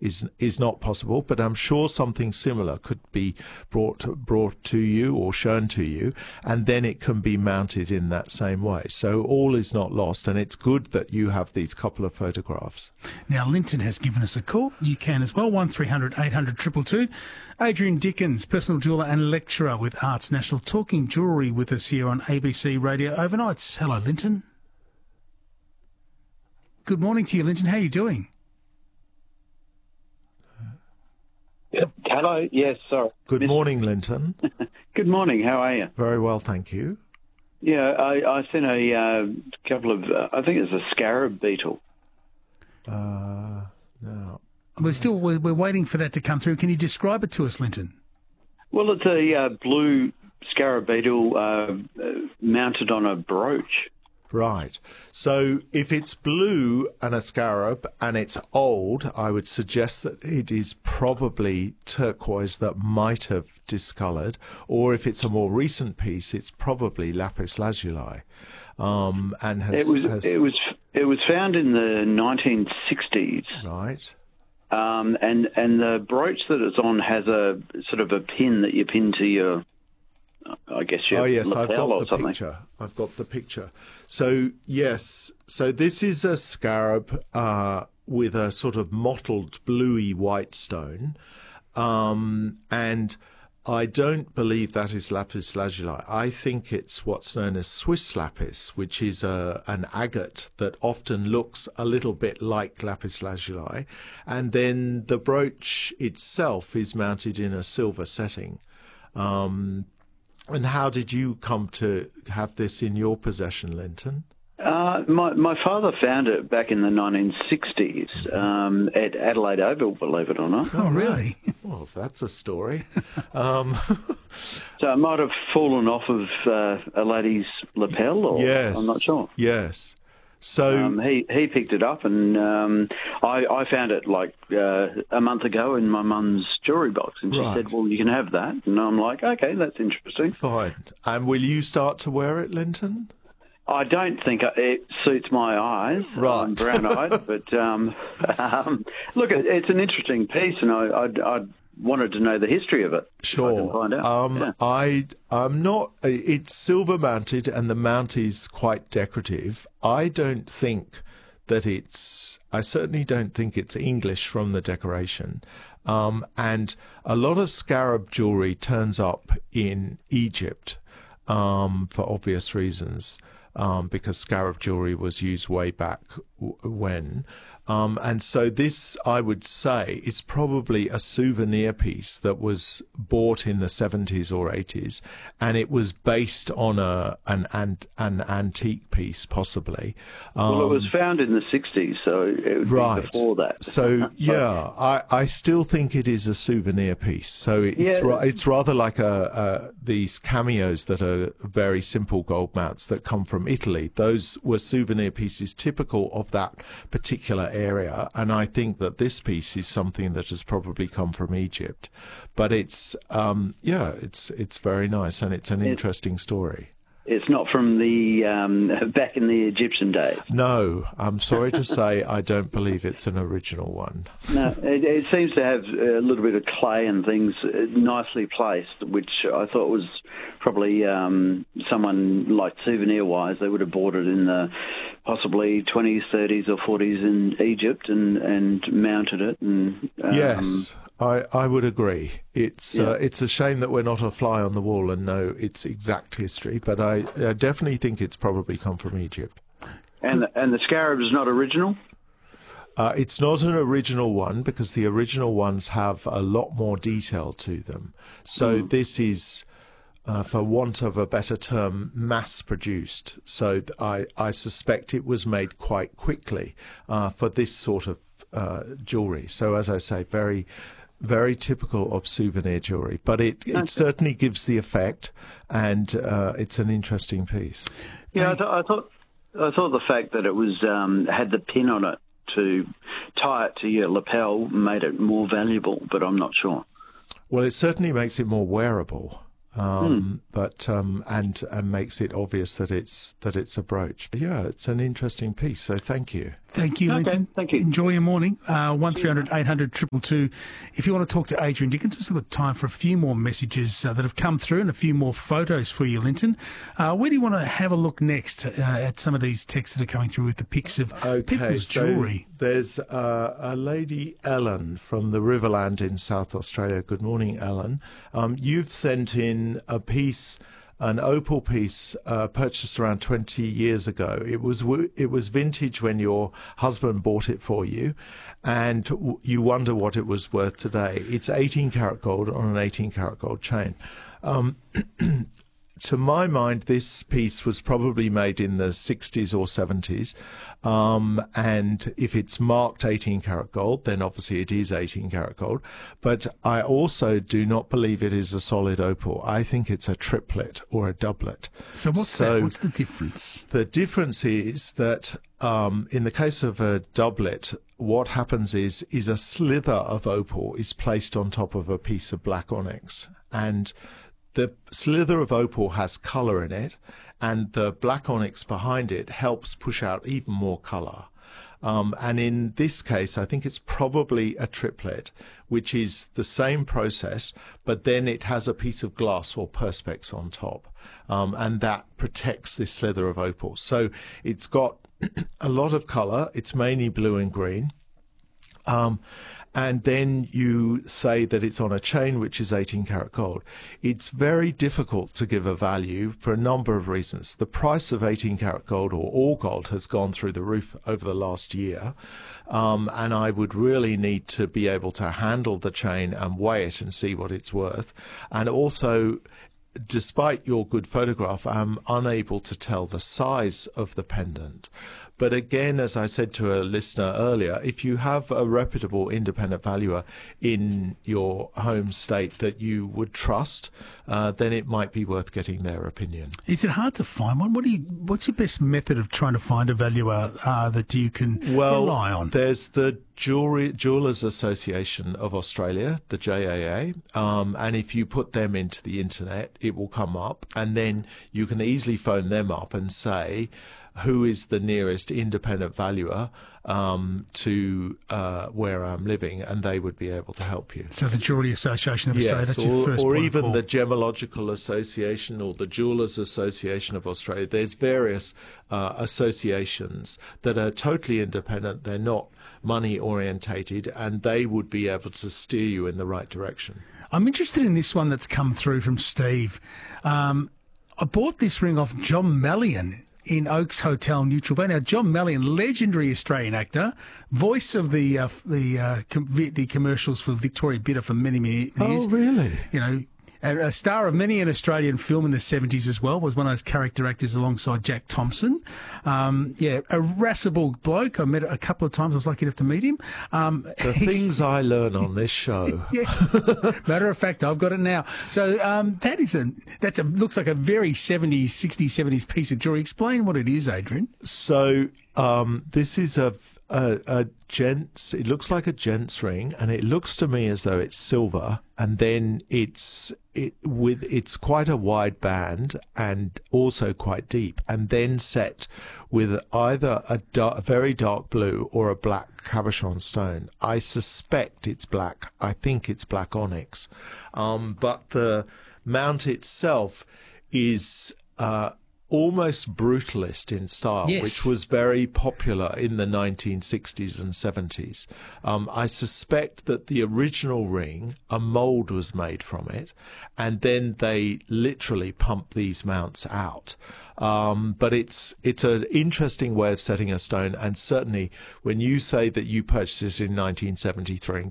is not possible, but I'm sure something similar could be brought to you or shown to you, and then it can be mounted in that same way. So all is not lost, and it's good that you have these couple of photographs. Now, Linton has given us a call. You can as well, 1300 800 222. Adrian Dickens, personal jeweller and lecturer with Arts National, talking jewellery with us here on ABC Radio Overnights. Hello, Linton. Good morning to you, Linton. How are you doing? Hello. Yes, sorry. Good morning, Linton. Good morning. How are you? Very well, thank you. Yeah, I sent a couple of, I think it's a scarab beetle. No. We're waiting for that to come through. Can you describe it to us, Linton? Well, it's a blue scarab beetle mounted on a brooch. Right. So if it's blue and a scarab and it's old, I would suggest that it is probably turquoise that might have discoloured, or if it's a more recent piece, it's probably lapis lazuli. And has, it was found in the 1960s. Right. And the brooch that it's on has a sort of a pin that you pin to your, I guess, your lapel or something. Picture. I've got the picture. So, yes. So this is a scarab with a sort of mottled bluey white stone. And I don't believe that is lapis lazuli. I think it's what's known as Swiss lapis, which is an agate that often looks a little bit like lapis lazuli. And then the brooch itself is mounted in a silver setting. And how did you come to have this in your possession, Linton? My father found it back in the 1960s at Adelaide Oval, believe it or not. Oh, really? Well, that's a story. So it might have fallen off of a lady's lapel, or yes. I'm not sure. Yes. So he picked it up, and I found it like a month ago in my mum's jewellery box, and she said, "Well, you can have that." And I'm like, "Okay, that's interesting." Fine. And will you start to wear it, Linton? I don't think it suits my eyes. Right. I'm brown-eyed, but look, it's an interesting piece, and I wanted to know the history of it. Sure. I can find out. I'm not. It's silver mounted, and the mount is quite decorative. I don't think that it's. I certainly don't think it's English from the decoration. And a lot of scarab jewellery turns up in Egypt for obvious reasons. Because scarab jewellery was used way back when. And so this, I would say, is probably a souvenir piece that was bought in the 70s or 80s, and it was based on an antique piece, possibly. Well, it was found in the 60s, so it would be before that. So, yeah, I still think it is a souvenir piece. So it's rather like these cameos that are very simple gold mounts that come from Italy. Those were souvenir pieces typical of that particular area, and I think that this piece is something that has probably come from Egypt. But it's it's very nice, and it's an interesting story. It's not from the back in the Egyptian days. No, I'm sorry to say I don't believe it's an original one. No, it seems to have a little bit of clay and things nicely placed, which I thought was probably someone, like souvenir-wise, they would have bought it in the possibly 20s, 30s or 40s in Egypt and mounted it. And yes, I would agree. It's a shame that we're not a fly on the wall and know its exact history, but I definitely think it's probably come from Egypt. And the scarab is not original? It's not an original one because the original ones have a lot more detail to them. So this is, for want of a better term, mass-produced. So I suspect it was made quite quickly for this sort of jewellery. So as I say, very, very typical of souvenir jewellery. But it certainly gives the effect, and it's an interesting piece. Yeah, I thought the fact that it was had the pin on it to tie it to your lapel made it more valuable, but I'm not sure. Well, it certainly makes it more wearable. But and makes it obvious that it's a brooch. But yeah, it's an interesting piece. So thank you. Thank you, Linton. Thank you. Enjoy your morning. 1300 800 222. If you want to talk to Adrian Dickens, we've still got time for a few more messages that have come through and a few more photos for you, Linton. Where do you want to have a look next at some of these texts that are coming through with the pics of people's jewellery? There's a lady, Ellen, from the Riverland in South Australia. Good morning, Ellen. You've sent in a piece, an opal piece purchased around 20 years ago. It was vintage when your husband bought it for you, and you wonder what it was worth today. It's 18 karat gold on an 18 karat gold chain. To my mind, this piece was probably made in the 60s or 70s. And if it's marked 18 karat gold, then obviously it is 18 karat gold. But I also do not believe it is a solid opal. I think it's a triplet or a doublet. So what's the difference? The difference is that in the case of a doublet, what happens is a slither of opal is placed on top of a piece of black onyx. And the slither of opal has colour in it, and the black onyx behind it helps push out even more colour. And in this case, I think it's probably a triplet, which is the same process, but then it has a piece of glass or perspex on top, and that protects this slither of opal. So it's got a lot of colour. It's mainly blue and green. And then you say that it's on a chain which is 18 karat gold. It's very difficult to give a value for a number of reasons. The price of 18 karat gold or all gold has gone through the roof over the last year. And I would really need to be able to handle the chain and weigh it and see what it's worth. And also, despite your good photograph, I'm unable to tell the size of the pendant. But again, as I said to a listener earlier, if you have a reputable independent valuer in your home state that you would trust, then it might be worth getting their opinion. Is it hard to find one? What's your best method of trying to find a valuer that you can rely on? There's the Jewelers Association of Australia, the JAA, and if you put them into the internet, it will come up, and then you can easily phone them up and say, who is the nearest independent valuer to where I'm living, and they would be able to help you. So the Jewellery Association of Australia, that's your first or point even of call. the Gemological Association or the Jewelers Association of Australia. There's various associations that are totally independent. They're not money orientated, and they would be able to steer you in the right direction. I'm interested in this one that's come through from Steve. I bought this ring off John Mellion in Oaks Hotel, Neutral Bay. Now, John Mellion, legendary Australian actor, voice of the commercials for Victoria Bitter for many, many years. Oh, really? You know, a star of many an Australian film in the 70s as well, was one of those character actors alongside Jack Thompson. A irascible bloke. I met a couple of times. I was lucky enough to meet him. The things I learn on this show. Matter of fact, I've got it now. So looks like a very 60s, 70s piece of jewellery. Explain what it is, Adrian. So this is a gent's, it looks like a gent's ring, and it looks to me as though it's silver, and then it's quite a wide band and also quite deep, and then set with either a very dark blue or a black cabochon stone. I suspect it's black. I think it's black onyx, but the mount itself is almost brutalist in style, yes, which was very popular in the 1960s and 70s. I suspect that the original ring, a mould was made from it, and then they literally pump these mounts out. But it's an interesting way of setting a stone, and certainly when you say that you purchased this in 1973,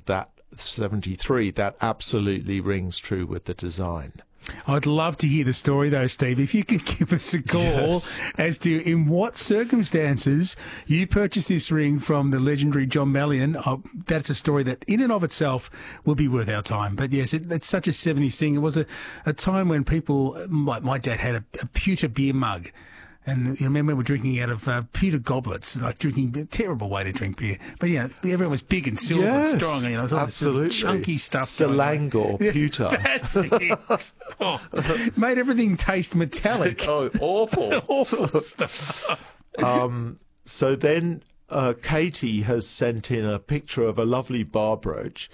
that absolutely rings true with the design. I'd love to hear the story, though, Steve. If you could give us a call as to in what circumstances you purchased this ring from the legendary John Mellion, that's a story that in and of itself will be worth our time. But yes, it's such a 70s thing. It was a time when people, like my dad had a pewter beer mug. And you remember we were drinking out of pewter goblets, like drinking a terrible way to drink beer. But yeah, everyone was big and silver and strong. You know, it was all this sort of chunky stuff. Selangor pewter. That's it. Made everything taste metallic. Oh, awful. Awful stuff. So then Katie has sent in a picture of a lovely bar brooch.